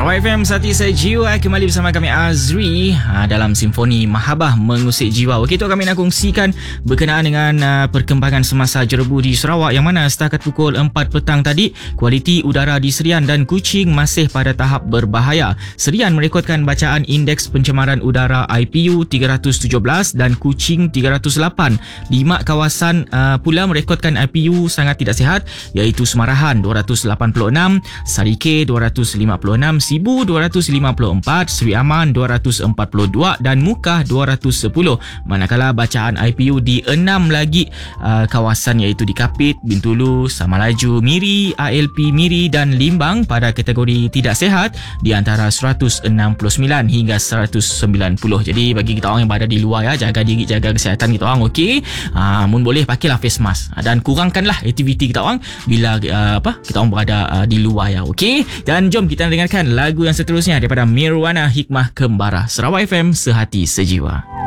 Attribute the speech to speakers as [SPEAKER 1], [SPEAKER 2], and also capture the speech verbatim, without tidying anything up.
[SPEAKER 1] Sarawak F M Sati Sejiwa, kembali bersama kami Azri ha, dalam Simfoni Mahabah Mengusik Jiwa. Okey, tu kami nak kongsikan berkenaan dengan uh, perkembangan semasa jerebu di Sarawak, yang mana setakat pukul empat petang tadi, kualiti udara di Serian dan Kuching masih pada tahap berbahaya. Serian merekodkan bacaan indeks pencemaran udara I P U tiga ratus tujuh belas dan Kuching tiga ratus lapan. Lima kawasan uh, pula merekodkan I P U sangat tidak sihat, iaitu Semarahan dua ratus lapan puluh enam, Sarike dua ratus lima puluh enam, Sibu dua ratus lima puluh empat, Seri Aman dua ratus empat puluh dua dan Mukah dua ratus sepuluh. Manakala bacaan I P U di enam lagi uh, kawasan, iaitu di Kapit, Bintulu, Samalaju, Miri, A L P Miri dan Limbang pada kategori tidak sihat di antara seratus enam puluh sembilan hingga seratus sembilan puluh. Jadi bagi kita orang yang berada di luar, ya, jaga diri, jaga kesihatan kita orang, okey. Uh, mun boleh pakailah face mask dan kurangkanlah aktiviti kita orang bila uh, apa kita orang berada uh, di luar, ya, okey. Dan jom kita dengarkan lagu yang seterusnya daripada Mirwana Hikmah Kembara. Sarawak F M, sehati sejiwa.